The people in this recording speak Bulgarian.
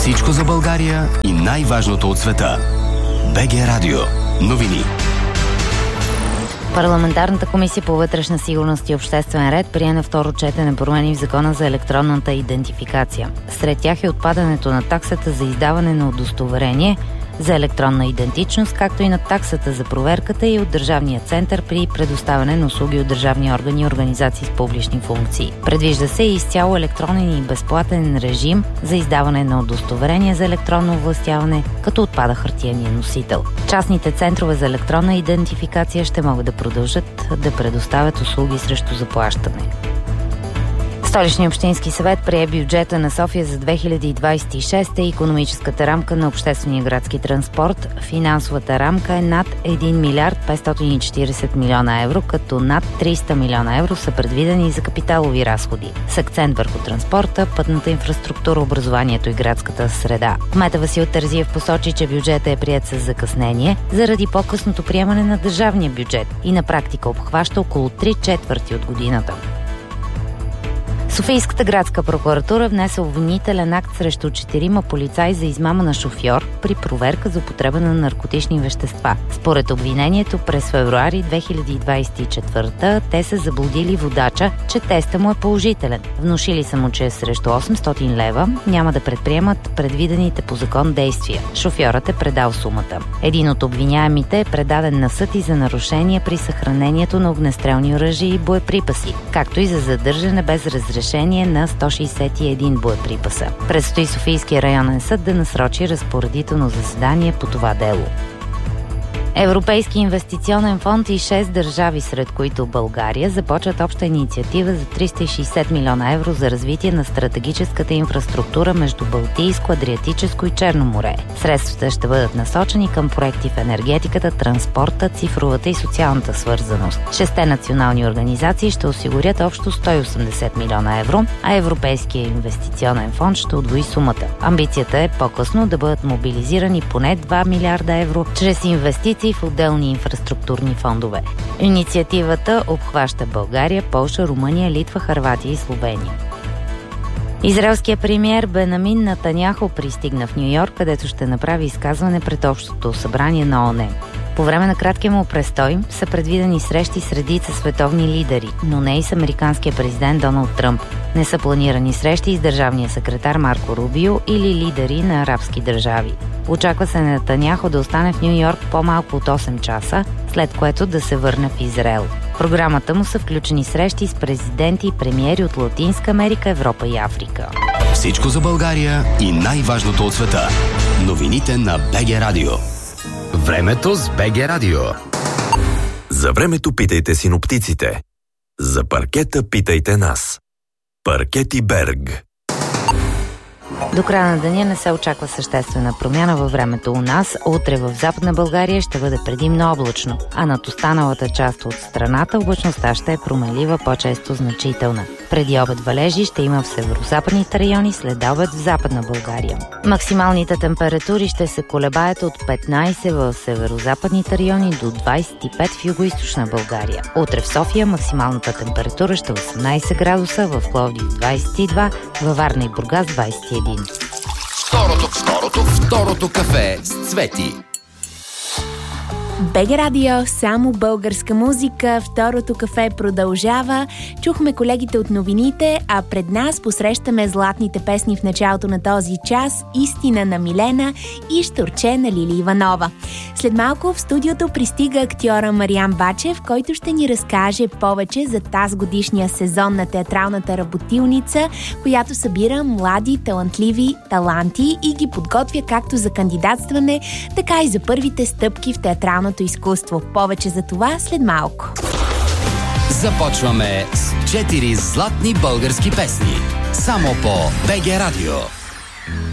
Всичко за България и най-важното от света. БГ Радио. Новини. Парламентарната комисия по вътрешна сигурност и обществен ред прие на второ четене промени в Закона за електронната идентификация. Сред тях е отпадането на таксата за издаване на удостоверение за електронна идентичност, както и на таксата за проверката и от Държавния център при предоставяне на услуги от държавни органи и организации с публични функции. Предвижда се и изцяло електронен и безплатен режим за издаване на удостоверение за електронно овластяване, като отпада хартиения носител. Частните центрове за електронна идентификация ще могат да продължат да предоставят услуги срещу заплащане. Столичният общински съвет прие бюджета на София за 2026 и икономическата рамка на обществения градски транспорт. Финансовата рамка е над 1 милиард 540 милиона евро, като над 300 милиона евро са предвидени за капиталови разходи, с акцент върху транспорта, пътната инфраструктура, образованието и градската среда. Кметът Васил Терзиев посочи, че бюджетът е приет с закъснение заради по-късното приемане на държавния бюджет и на практика обхваща около 3/4 от годината. Софийската градска прокуратура внесе обвинителен акт срещу 4 полицаи за измама на шофьор при проверка за употреба на наркотични вещества. Според обвинението, през февруари 2024 те са заблудили водача, че теста му е положителен. Внушили са му, че срещу 800 лева няма да предприемат предвидените по закон действия. Шофьорът е предал сумата. Един от обвиняемите е предаден на съд и за нарушение при съхранението на огнестрелни оръжия и боеприпаси, както и за задържане без разрешение на 161 боеприпаса. Предстои Софийския районен съд да насрочи разпоредително заседание по това дело. Европейски инвестиционен фонд и 6 държави, сред които България, започват обща инициатива за 360 милиона евро за развитие на стратегическата инфраструктура между Балтийско, Адриатическо и Черно море. Средствата ще бъдат насочени към проекти в енергетиката, транспорта, цифровата и социалната свързаност. 6 национални организации ще осигурят общо 180 милиона евро, а Европейския инвестиционен фонд ще удвои сумата. Амбицията е по-късно да бъдат мобилизирани поне 2 милиарда евро чрез инвестиции в отделни инфраструктурни фондове. Инициативата обхваща България, Полша, Румъния, Литва, Хърватия и Словения. Израелският премиер Бенямин Нетаняху пристигна в Ню-Йорк, където ще направи изказване пред Общото събрание на ООН. По време на краткия му престой са предвидени срещи с редица световни лидери, но не и с американския президент Доналд Тръмп. Не са планирани срещи с държавния секретар Марко Рубио или лидери на арабски държави. Очаква се Нетаняху да остане в Ню-Йорк по-малко от 8 часа, след което да се върне в Израел. В програмата му са включени срещи с президенти и премиери от Латинска Америка, Европа и Африка. Всичко за България и най-важното от света. Новините на БГ Радио. Времето с БГ Радио. За времето питайте синоптиците. За паркета питайте нас. Паркети Берг. До края на деня не се очаква съществена промяна във времето у нас. Утре в Западна България ще бъде предимно облачно, а над останалата част от страната облачността ще е променлива, по-често значителна. Преди обед валежи ще има в северозападните райони, след обед в Западна България. Максималните температури ще се колебаят от 15 в северозападните райони до 25 в югоизточна България. Утре в София максималната температура ще е 18 градуса, в Пловдив 22, във Варна и Бургас 21. Второто кафе с Цвети. БГ Радио, само българска музика. Второто кафе продължава. Чухме колегите от новините, а пред нас посрещаме златните песни в началото на този час. Истина на Милена и Щурче на Лили Иванова. След малко в студиото пристига актьора Мариан Бачев, който ще ни разкаже повече за тази годишния сезон на театралната работилница, която събира млади, талантливи таланти и ги подготвя както за кандидатстване, така и за първите стъпки в театралната изкуство. Повече за това след малко. Започваме с 4 златни български песни. Само по БГ Радио.